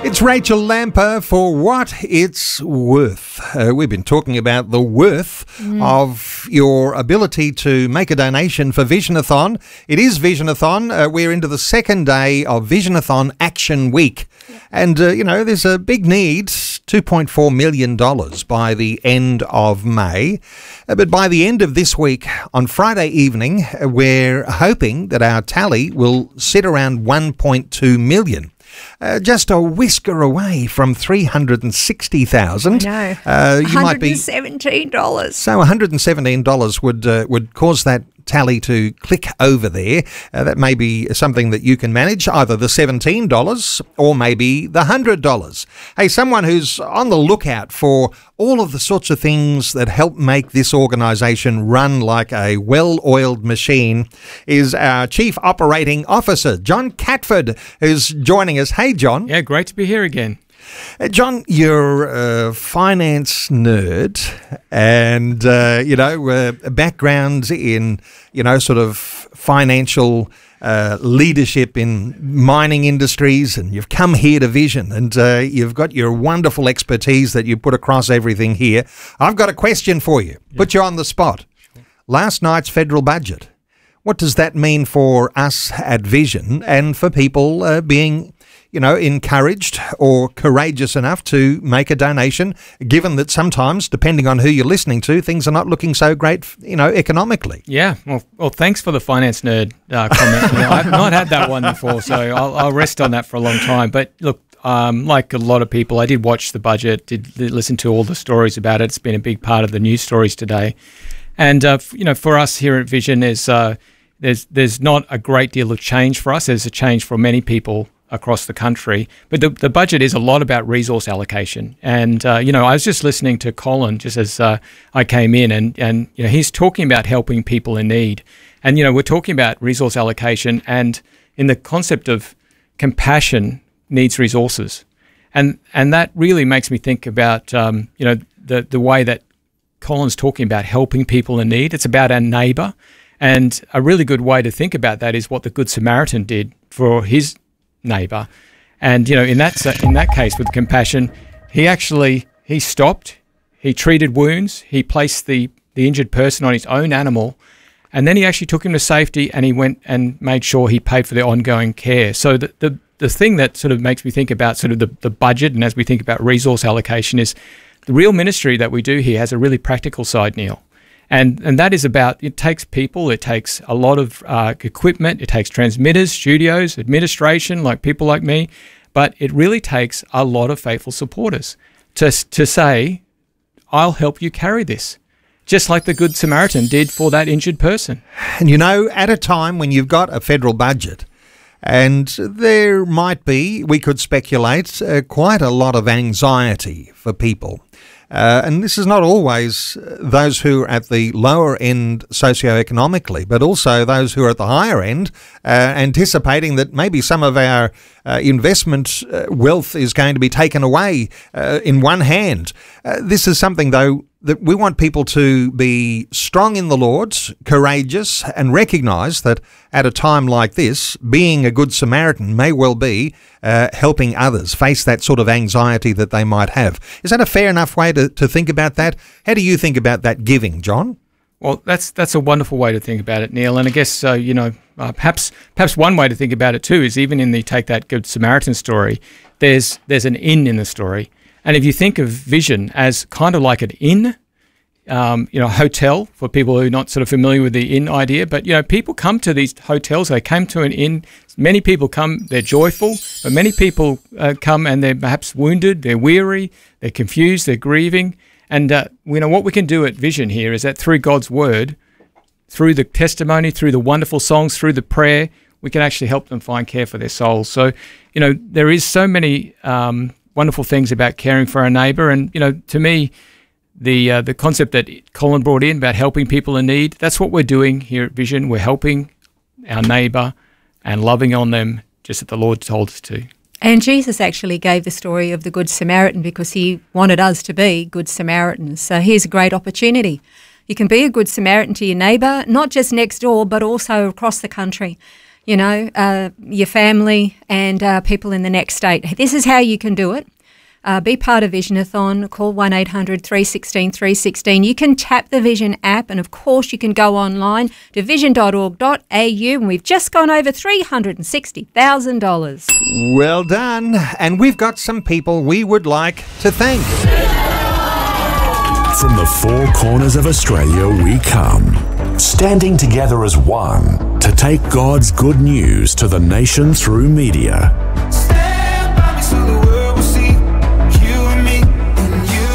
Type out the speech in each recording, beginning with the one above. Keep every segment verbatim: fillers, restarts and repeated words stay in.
It's Rachel Lamper for What It's Worth. Uh, we've been talking about the worth mm. of your ability to make a donation for Visionathon. It is Visionathon. Uh, we're into the second day of Visionathon Action Week. Yeah. And, uh, you know, there's a big need, two point four million dollars by the end of May. Uh, but by the end of this week, on Friday evening, uh, we're hoping that our tally will sit around one point two million dollars. Uh, just a whisker away from three hundred sixty thousand dollars. I know. Uh, you one might be one hundred seventeen dollars. So one hundred seventeen dollars would uh, would cause that tally to click over there. Uh, that may be something that you can manage, either the seventeen dollars or maybe the one hundred dollars. Hey, someone who's on the lookout for all of the sorts of things that help make this organisation run like a well-oiled machine is our Chief Operating Officer, John Catford, who's joining us. Hey, John. Yeah, great to be here again. Uh, John, you're a finance nerd and, uh, you know, uh, a background in, you know, sort of financial uh, leadership in mining industries, and you've come here to Vision, and uh, you've got your wonderful expertise that you put across everything here. I've got a question for you. Yeah. Put you on the spot. Sure. Last night's federal budget. What does that mean for us at Vision and for people uh, being, you know, encouraged or courageous enough to make a donation, given that sometimes, depending on who you're listening to, things are not looking so great, you know, economically? Yeah, well, well thanks for the finance nerd uh, comment. You know, I've not had that one before, so I'll, I'll rest on that for a long time. But look, um, like a lot of people, I did watch the budget, did listen to all the stories about it. It's been a big part of the news stories today. And, uh, you know, for us here at Vision, is, uh, there's, there's not a great deal of change for us. There's a change for many people across the country. But the, the budget is a lot about resource allocation. And, uh, you know, I was just listening to Colin just as uh, I came in, and, and, you know, he's talking about helping people in need. And, you know, we're talking about resource allocation, and in the concept of compassion needs resources. And and that really makes me think about, um, you know, the, the way that Colin's talking about helping people in need. It's about our neighbour. And a really good way to think about that is what the Good Samaritan did for his neighbour. And, you know, in that in that case with compassion, he actually, he stopped, he treated wounds, he placed the, the injured person on his own animal, and then he actually took him to safety, and he went and made sure he paid for the ongoing care. So the the, the thing that sort of makes me think about sort of the, the budget, and as we think about resource allocation, is the real ministry that we do here has a really practical side, Neil. And and that is about, it takes people, it takes a lot of uh, equipment, it takes transmitters, studios, administration, like people like me, but it really takes a lot of faithful supporters to, to say, I'll help you carry this, just like the Good Samaritan did for that injured person. And you know, at a time when you've got a federal budget, and there might be, we could speculate, uh, quite a lot of anxiety for people. Uh, and this is not always those who are at the lower end socioeconomically, but also those who are at the higher end, uh, anticipating that maybe some of our uh, investment uh, wealth is going to be taken away uh, in one hand. Uh, this is something, though, that we want people to be strong in the Lord, courageous, and recognise that at a time like this, being a good Samaritan may well be uh, helping others face that sort of anxiety that they might have. Is that a fair enough way to, to think about that? How do you think about that giving, John? Well, that's that's a wonderful way to think about it, Neil. And I guess, uh, you know, uh, perhaps perhaps one way to think about it too is even in the Take That Good Samaritan story, there's there's an inn in the story. And if you think of Vision as kind of like an inn, um, you know, hotel, for people who are not sort of familiar with the inn idea, but, you know, people come to these hotels, they came to an inn, many people come, they're joyful, but many people uh, come and they're perhaps wounded, they're weary, they're confused, they're grieving. And, uh, you know, what we can do at Vision here is that through God's word, through the testimony, through the wonderful songs, through the prayer, we can actually help them find care for their souls. So, you know, there is so many um, wonderful things about caring for our neighbour. And, you know, to me, the uh, the concept that Colin brought in about helping people in need, that's what we're doing here at Vision. We're helping our neighbour and loving on them just as the Lord told us to. And Jesus actually gave the story of the Good Samaritan because he wanted us to be Good Samaritans. So here's a great opportunity. You can be a Good Samaritan to your neighbour, not just next door, but also across the country. you know, uh, your family and uh, people in the next state. This is how you can do it. Uh, be part of Visionathon. Call one eight hundred three one six three one six. You can tap the Vision app, and of course you can go online to vision dot org dot a u, and we've just gone over three hundred sixty thousand dollars. Well done. And we've got some people we would like to thank. From the four corners of Australia we come, standing together as one to take God's good news to the nation through media. Stand by me so the world will see you and me in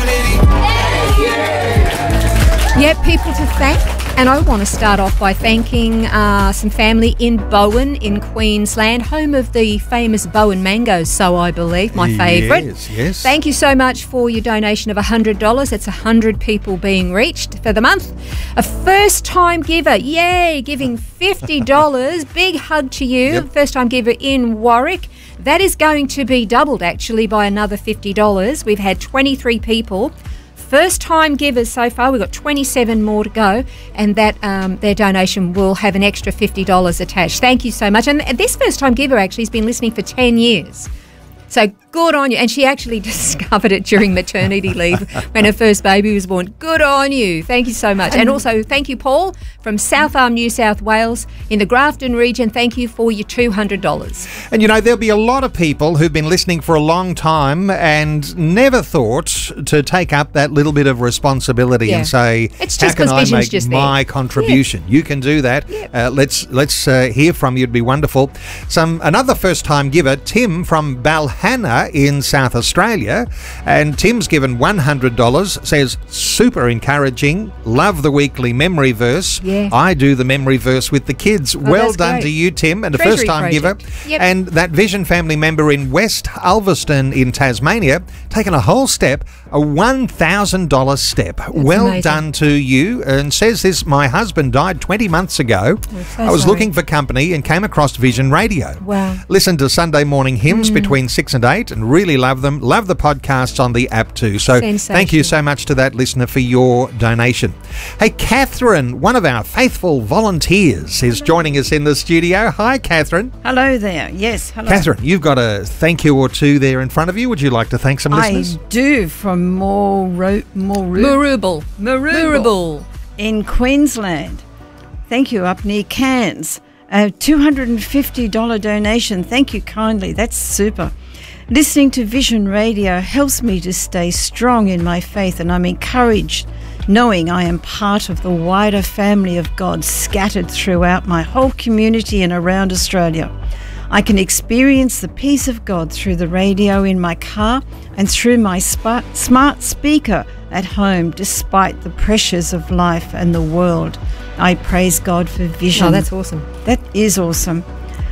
unity. Yeah, people to thank. And I want to start off by thanking uh, some family in Bowen in Queensland, home of the famous Bowen mangoes, so I believe, my favourite. Yes, yes. Thank you so much for your donation of one hundred dollars. That's one hundred people being reached for the month. A first-time giver, yay, giving fifty dollars. Big hug to you. Yep. First-time giver in Warwick. That is going to be doubled, actually, by another fifty dollars. We've had twenty-three people. First-time givers so far. We've got twenty-seven more to go, and that um, their donation will have an extra fifty dollars attached. Thank you so much. And this first-time giver actually has been listening for ten years. So good on you. And she actually discovered it during maternity leave when her first baby was born. Good on you. Thank you so much. And also thank you, Paul, from South Arm, New South Wales in the Grafton region. Thank you for your two hundred dollars. And you know, there'll be a lot of people who've been listening for a long time and never thought to take up that little bit of responsibility Yeah. and say, It's how just can 'cause I Vision's make just my there. contribution? You can do that. Yeah. Uh, let's let's uh, hear from you. It'd be wonderful. Some Another first-time giver, Tim from Balhanna in South Australia, and Tim's given one hundred dollars, says, super encouraging, love the weekly memory verse. Yeah. I do the memory verse with the kids. well that's done great. to you, Tim, and a Treasury first-time giver. project. Yep. And that Vision family member in West Ulverston in Tasmania, taken a whole step, a one thousand dollars step. well amazing. done to you. And says this, my husband died twenty months ago. so I was sorry. looking for company and came across Vision Radio. Wow. Listen to Sunday morning hymns Mm. between six and eight and really love them. Love the podcasts on the app too. So thank you so much to that listener for your donation. Hey, Catherine, one of our faithful volunteers, is joining us in the studio. Hi, Catherine. Hello there. Yes, hello. Catherine, you've got a thank you or two there in front of you. Would you like to thank some I listeners? do from Moro- Moro- Moorabool. Moorabool Moorabool. in Queensland. Thank you, up near Cairns. A two hundred fifty dollars donation. Thank you kindly. That's super. Listening to Vision Radio helps me to stay strong in my faith, and I'm encouraged knowing I am part of the wider family of God scattered throughout my whole community and around Australia. I can experience the peace of God through the radio in my car and through my sp- smart speaker at home, despite the pressures of life and the world. I praise God for Vision. Oh, that's awesome. That is awesome.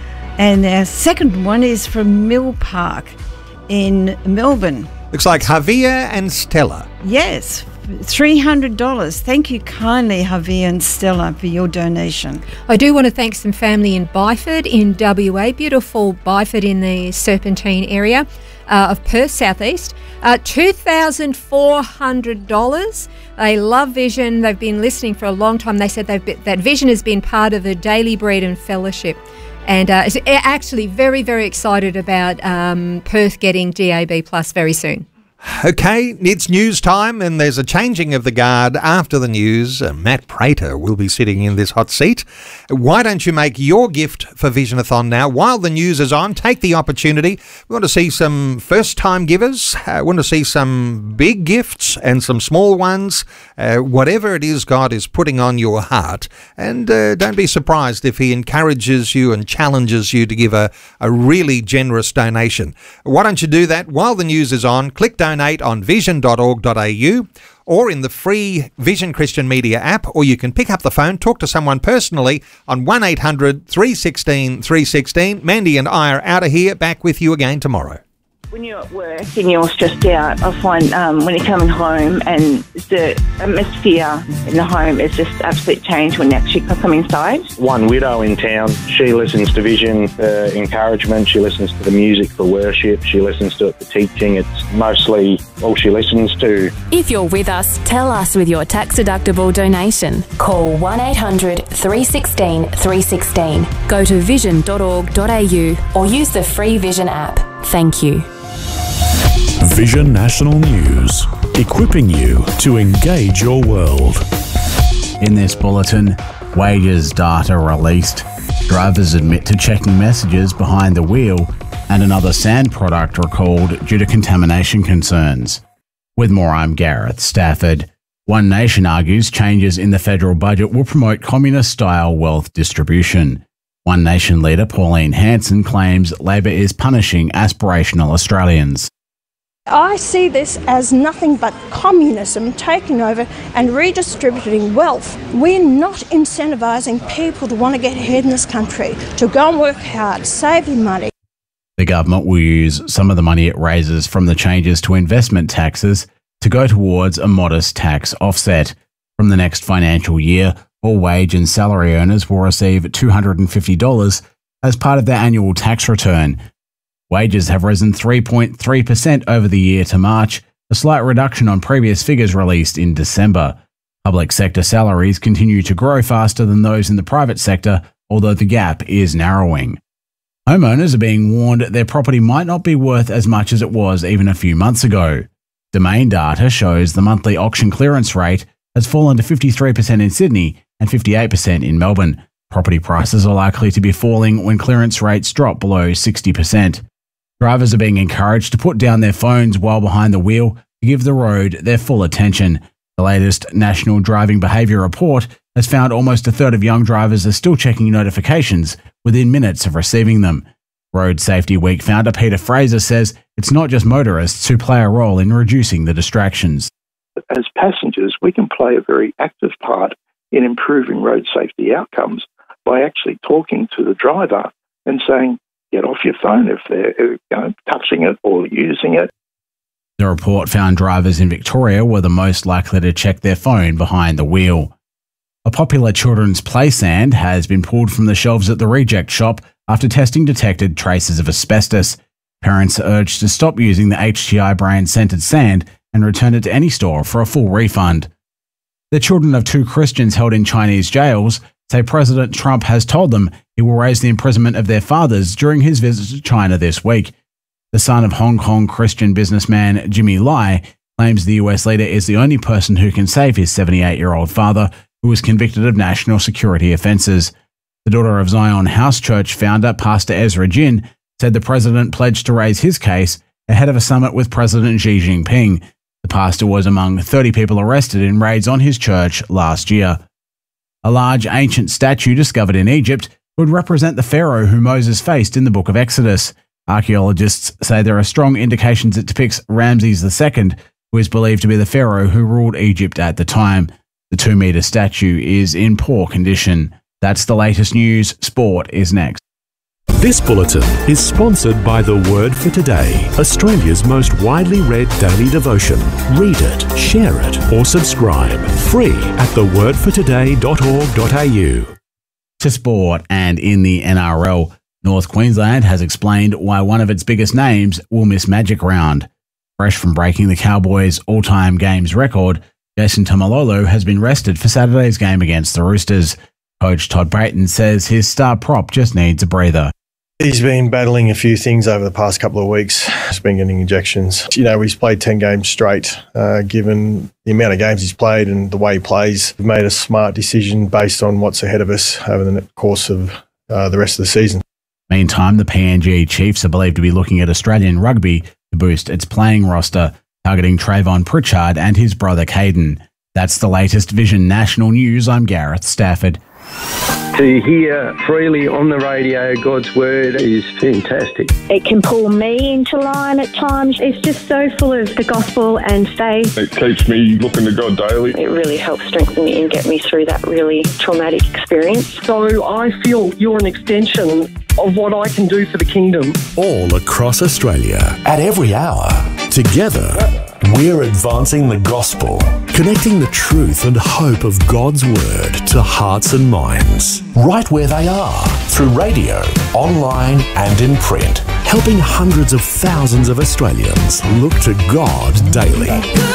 And our second one is from Mill Park in Melbourne. Looks like Javier and Stella. Yes, three hundred dollars. Thank you kindly, Javier and Stella, for your donation. I do want to thank some family in Byford in W A, beautiful Byford in the Serpentine area uh, of Perth, southeast. Uh, two thousand four hundred dollars. They love Vision. They've been listening for a long time. They said they've been, that Vision has been part of the Daily Bread and Fellowship. And uh, is actually very, very excited about um, Perth getting D A B plus very soon. Okay, it's news time, and there's a changing of the guard after the news. Uh, Matt Prater will be sitting in this hot seat. Why don't you make your gift for Visionathon now while the news is on? Take the opportunity. We want to see some first-time givers. Uh, we want to see some big gifts and some small ones. Uh, whatever it is God is putting on your heart. And uh, don't be surprised if he encourages you and challenges you to give a, a really generous donation. Why don't you do that while the news is on? Click donate. Donate on vision dot org dot a u or in the free Vision Christian Media app, or you can pick up the phone, talk to someone personally on one eight hundred three one six three one six. Mandy and I are out of here, back with you again tomorrow. When you're at work and you're stressed out, I find um, when you're coming home and the atmosphere in the home is just absolute change when you actually come inside. One widow in town, she listens to Vision for encouragement, she listens to the music for worship, she listens to it for teaching. It's mostly all she listens to. If you're with us, tell us with your tax-deductible donation. Call one eight hundred three one six three one six. Go to vision dot org dot a u or use the free Vision app. Thank you. Vision National News, equipping you to engage your world. In this bulletin, wages data released, drivers admit to checking messages behind the wheel, and another sand product recalled due to contamination concerns. With more, I'm Gareth Stafford. One Nation argues changes in the federal budget will promote communist-style wealth distribution. One Nation leader Pauline Hanson claims Labor is punishing aspirational Australians. I see this as nothing but communism taking over and redistributing wealth. We're not incentivising people to want to get ahead in this country, to go and work hard, saving money. The government will use some of the money it raises from the changes to investment taxes to go towards a modest tax offset. From the next financial year, all wage and salary earners will receive two hundred fifty dollars as part of their annual tax return. Wages have risen three point three percent over the year to March, a slight reduction on previous figures released in December. Public sector salaries continue to grow faster than those in the private sector, although the gap is narrowing. Homeowners are being warned their property might not be worth as much as it was even a few months ago. Domain data shows the monthly auction clearance rate has fallen to fifty-three percent in Sydney and fifty-eight percent in Melbourne. Property prices are likely to be falling when clearance rates drop below sixty percent. Drivers are being encouraged to put down their phones while behind the wheel to give the road their full attention. The latest National Driving Behaviour Report has found almost a third of young drivers are still checking notifications within minutes of receiving them. Road Safety Week founder Peter Fraser says it's not just motorists who play a role in reducing the distractions. As passengers, we can play a very active part in improving road safety outcomes by actually talking to the driver and saying, get off your phone if they're you know, touching it or using it. The report found drivers in Victoria were the most likely to check their phone behind the wheel. A popular children's play sand has been pulled from the shelves at the reject shop after testing detected traces of asbestos. Parents are urged to stop using the H T I brand scented sand and return it to any store for a full refund. The children of two Christians held in Chinese jails say President Trump has told them he will raise the imprisonment of their fathers during his visit to China this week. The son of Hong Kong Christian businessman Jimmy Lai claims the U S leader is the only person who can save his seventy-eight-year-old father, who was convicted of national security offences. The daughter of Zion House Church founder, Pastor Ezra Jin, said the president pledged to raise his case ahead of a summit with President Xi Jinping. The pastor was among thirty people arrested in raids on his church last year. A large ancient statue discovered in Egypt would represent the pharaoh who Moses faced in the book of Exodus. Archaeologists say there are strong indications it depicts Ramses the Second, who is believed to be the pharaoh who ruled Egypt at the time. The two-metre statue is in poor condition. That's the latest news. Sport is next. This bulletin is sponsored by The Word for Today, Australia's most widely read daily devotion. Read it, share it, or subscribe. Free at the word for today dot org dot a u. To sport, and in the N R L, North Queensland has explained why one of its biggest names will miss Magic Round. Fresh from breaking the Cowboys' all-time games record, Jason Tamalolo has been rested for Saturday's game against the Roosters. Coach Todd Brayton says his star prop just needs a breather. He's been battling a few things over the past couple of weeks. He's been getting injections. You know, he's played ten games straight. Uh, given the amount of games he's played and the way he plays, we've made a smart decision based on what's ahead of us over the course of uh, the rest of the season. Meantime, the P N G Chiefs are believed to be looking at Australian rugby to boost its playing roster, targeting Trayvon Pritchard and his brother Caden. That's the latest Vision National News. I'm Gareth Stafford. To hear freely on the radio God's word is fantastic. It can pull me into line at times. It's just so full of the gospel and faith. It keeps me looking to God daily. It really helps strengthen me and get me through that really traumatic experience. So I feel you're an extension of what I can do for the kingdom. All across Australia, at every hour. Together, we're advancing the gospel, connecting the truth and hope of God's word to hearts and minds, right where they are, through radio, online and in print, helping hundreds of thousands of Australians look to God daily.